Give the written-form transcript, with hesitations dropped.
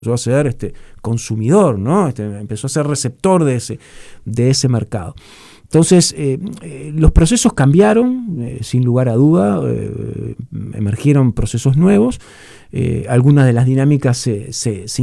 empezó a ser consumidor, ¿no? Empezó a ser receptor de ese mercado. Entonces, los procesos cambiaron, sin lugar a duda, emergieron procesos nuevos, algunas de las dinámicas se